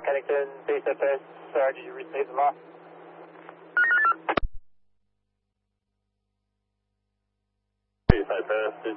Pennington, base FS, sorry, did you receive the loss? Base FS,